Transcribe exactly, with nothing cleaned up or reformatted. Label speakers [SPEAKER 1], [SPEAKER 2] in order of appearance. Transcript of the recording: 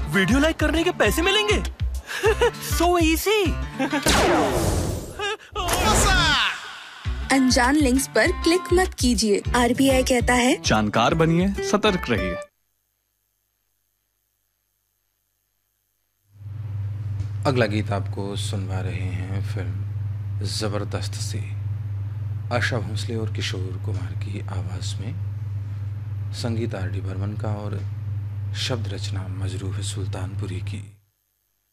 [SPEAKER 1] Video like करने के पैसे मिलेंगे। So easy.
[SPEAKER 2] अनजान लिंक्स पर क्लिक मत कीजिए। आरबीआई कहता है
[SPEAKER 3] जानकार बनिए, सतर्क रहिए।
[SPEAKER 4] अगला गीत आपको सुनवा रहे हैं फिल्म जबरदस्त से आशा भोसले और किशोर कुमार की आवाज में, संगीत आर डी बर्मन का और शब्द रचना मजरूह सुल्तानपुरी की।